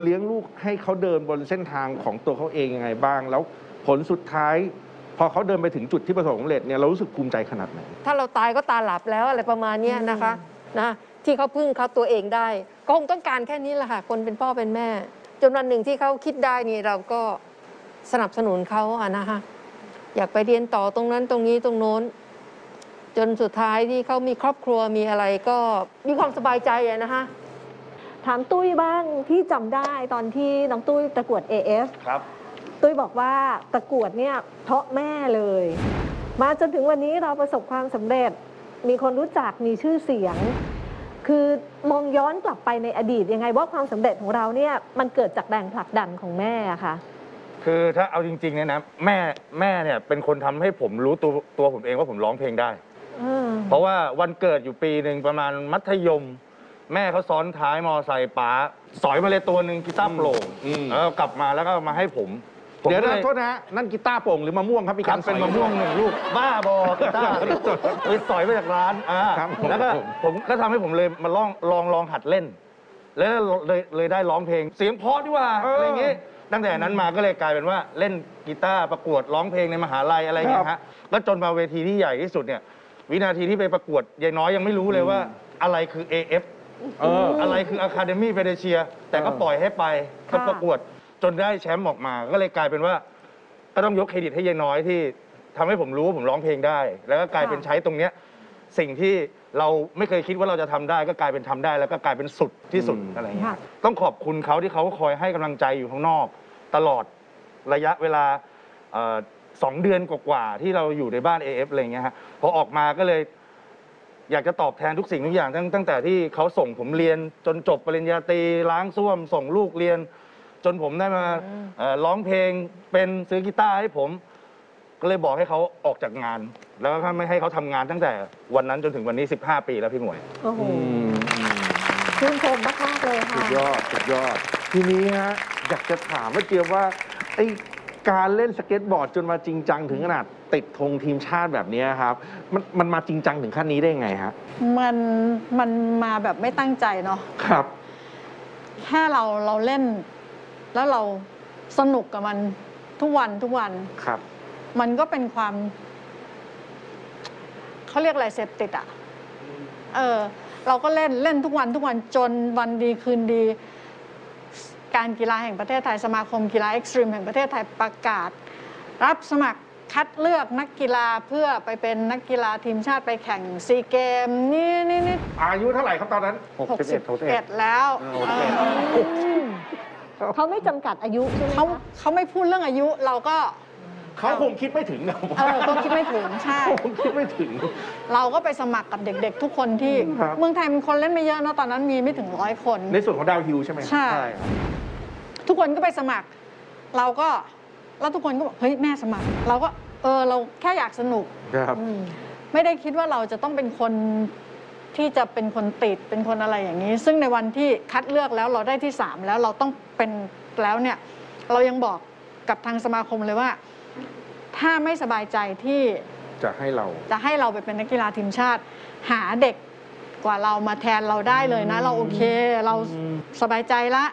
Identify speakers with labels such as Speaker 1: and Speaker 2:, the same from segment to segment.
Speaker 1: เลี้ยงลูกให้เขาเดินบนเส้นทางของตัวเขาเองยังไงบ้างแล้วผลสุดท้ายพอเขาเดินไปถึงจุดที่ประสบความสำเร็จเนี่ยเรารู้สึกภูมิใจขนาดไหน
Speaker 2: ถ้าเราตายก็ตาหลับแล้วอะไรประมาณนี้นะคะนะที่เขาพึ่งเขาตัวเองได้ก็คงต้องการแค่นี้แหละค่ะคนเป็นพ่อเป็นแม่จนวันหนึ่งที่เขาคิดได้นี่เราก็สนับสนุนเขาอะนะคะอยากไปเรียนต่อตรงนั้นตรงนี้ตรงโน้นจนสุดท้ายที่เขามีครอบครัวมีอะไรก็มีความสบายใจอะนะคะ
Speaker 3: ถามตุ้ยบ้างพี่จำได้ตอนที่น้องตุ้ยประกวด AF
Speaker 4: ครับ
Speaker 3: ตุ้ยบอกว่าประกวดเนี่ยเพราะแม่เลยมาจนถึงวันนี้เราประสบความสำเร็จมีคนรู้จักมีชื่อเสียงคือมองย้อนกลับไปในอดีตยังไงว่าความสำเร็จของเราเนี่ยมันเกิดจากแรงผลักดันของแม่อะค่ะ
Speaker 4: คือถ้าเอาจริงๆเนี่ยนะแม่เนี่ยเป็นคนทำให้ผมรู้ตัวผมเองว่าผมร้องเพลงได้เพราะว่าวันเกิดอยู่ปีหนึ่งประมาณมัธยมแม่เขาซ้อนท้ายมอไซค์ป๋าสอยมาเลยตัวหนึ่งกีตาร์โปร่งแล้วกลับมาแล้วก็มาให้ผม
Speaker 1: เดี๋ยวนะโทษนะนั่นกีตาร์โปร่งหรือมะม่วงครับพี่การ
Speaker 4: เป็นมะม่วงหนึ่งลูกบ้าบอกีตาร์ไปสอยมาจากร้านแล้วก็ผมก็ทำให้ผมเลยมาลองหัดเล่นแล้วเลยได้ร้องเพลงเสียงเพราะดีว่าอะไรอย่างงี้ตั้งแต่นั้นมาก็เลยกลายเป็นว่าเล่นกีตาร์ประกวดร้องเพลงในมหาลัยอะไรอย่างเงี้ยฮะแล้วจนมาเวทีที่ใหญ่ที่สุดเนี่ยวินาทีที่ไปประกวดยายน้อยยังไม่รู้เลยว่าอะไรคือ AF อะไรคือ Academy f e d e c i a แต่ก็ปล่อยให้ไปก็ประกวดจนได้แชมป์ออกมาก็เลยกลายเป็นว่าก็ต้องยกเครดิตให้ยายน้อยที่ทำให้ผมรู้ว่าผมร้องเพลงได้แล้วก็กลายเป็นใช้ตรงเนี้ยสิ่งที่เราไม่เคยคิดว่าเราจะทำได้ก็กลายเป็นทำได้แล้วก็กลายเป็นสุดที่สุดอะไรอย่างเงี้ยต้องขอบคุณเขาที่เขาคอยให้กำลังใจอยู่ข้างนอกตลอดระยะเวลา2 เดือนกว่าๆที่เราอยู่ในบ้าน AF อะไรอย่างเงี้ยฮะพอออกมาก็เลยอยากจะตอบแทนทุกสิ่งทุกอย่างตั้งแต่ที่เขาส่งผมเรียนจนจบปริญญาตรีล้างส้วมส่งลูกเรียนจนผมได้มาร้องเพลงเป็นซื้อกีตาร์ให้ผมก็เลยบอกให้เขาออกจากงานแล้วก็ไม่ให้เขาทำงานตั้งแต่วันนั้นจนถึงวันนี้15 ปีแล้วพี่หมวย
Speaker 3: โอ้โหชื่นชมมากๆเลยค่ะ
Speaker 1: สุดยอดสุดยอดทีนี้ฮะอยากจะถามว่าเจียบว่าไอ้การเล่นสเก็ตบอร์ดจนมาจริงจังถึงขนาดติดธงทีมชาติแบบนี้ครับมันมาจริงจังถึงขั้นนี้ได้ยังไงฮะ
Speaker 5: มันมาแบบไม่ตั้งใจเนาะ
Speaker 1: ครับ
Speaker 5: แค่เราเล่นแล้วเราสนุกกับมันทุกวัน
Speaker 1: ครับ
Speaker 5: มันก็เป็นความเขาเรียกอะไรเสพติดอ่ะเราก็เล่นทุกวันจนวันดีคืนดีการกีฬาแห่งประเทศไทยสมาคมกีฬาเอ็กซ์ตรีมแห่งประเทศไทยประกาศรับสมัครคัดเลือกนักกีฬาเพื่อไปเป็นนักกีฬาทีมชาติไปแข่งซีเกมนี่
Speaker 1: อายุเท่าไหร่ครับตอนนั้น
Speaker 5: 61แล้ว
Speaker 3: เขาไม่จำกัดอายุใช่ไหม
Speaker 5: เขาไม่พูดเรื่องอายุเราก็
Speaker 1: เขาคงคิดไม่ถึงนะ
Speaker 5: เขาคิดไม่ถึงใช่
Speaker 1: คงคิดไม่ถึง
Speaker 5: เราก็ไปสมัครกับเด็กๆทุกคนที่เมืองไทยมีคนเล่นไม่เยอะนะตอนนั้นมีไม่ถึง100 คน
Speaker 1: ในส่วนของดาวฮิลใช่ไหม
Speaker 5: ใช่ทุกคนก็ไปสมัครเราก็แล้วทุกคนก็บอกเฮ้ยแม่สมัครเราก็เราแค่อยากสนุกไม่ได้คิดว่าเราจะต้องเป็นคนที่จะเป็นคนติดเป็นคนอะไรอย่างนี้ซึ่งในวันที่คัดเลือกแล้วเราได้ที่3แล้วเราต้องเป็นแล้วเนี่ยเรายังบอกกับทางสมาคมเลยว่าถ้าไม่สบายใจที่
Speaker 1: จะให้เรา
Speaker 5: ไปเป็นนักกีฬาทีมชาติหาเด็กกว่าเรามาแทนเราได้เลยนะเราโอเคเราสบายใจละ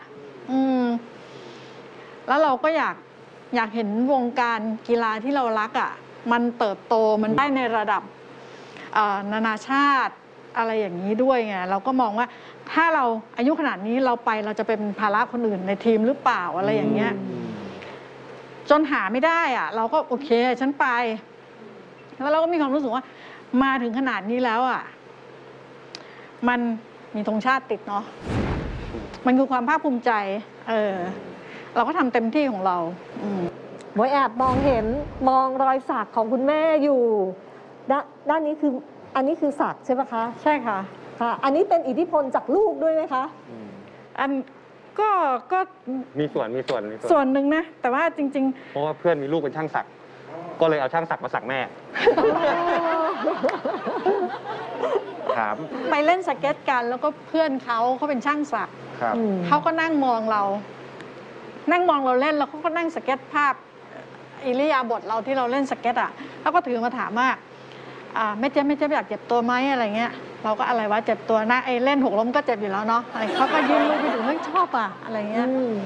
Speaker 5: แล้วเราก็อยากเห็นวงการกีฬาที่เรารักอ่ะมันเติบโตมันได้ในระดับนานาชาติอะไรอย่างนี้ด้วยไงเราก็มองว่าถ้าเราอายุขนาดนี้เราจะเป็นภาระคนอื่นในทีมหรือเปล่าอะไรอย่างเงี้ยจนหาไม่ได้อ่ะเราก็โอเคฉันไปแล้วเราก็มีความรู้สึกว่ามาถึงขนาดนี้แล้วอ่ะมันมีธงชาติติดเนาะมันคือความภาคภูมิใจเราก็ทำเต็มที่ของเรา
Speaker 3: หมวยแอบมองรอยสักของคุณแม่อยู่ด้านนี้คืออันนี้คือสักใช่ไหมคะ
Speaker 5: ใช่ค่ะ
Speaker 3: อันนี้เป็นอิทธิพลจากลูกด้วยไหมคะ
Speaker 5: อันก็
Speaker 4: มีส่วน
Speaker 5: หนึ่งนะแต่ว่าจริง
Speaker 4: ๆเพราะว่าเพื่อนมีลูกเป็นช่างสักก็เลยเอาช่างสักมาสักแม่
Speaker 1: ถาม
Speaker 5: ไปเล่นสเก็ตกันแล้วก็เพื่อนเขาเป็นช่างสักเขาก็นั่งมองเราเล่นแล้วเขาก็นั่งสเก็ตภาพอิริยาบถเราที่เราเล่นสเก็ตอ่ะแล้วก็ถือมาถามว่าไม่เจ็บอยากเจ็บตัวไหมอะไรเงี้ยเราก็อะไรวะเจ็บตัวนะไอ้เล่นหกล้มก็เจ็บอยู่แล้วเนาะอะไรเขาก็ยืนรูปไปดูเฮ้ยชอบอ่ะอะไรเงี้ย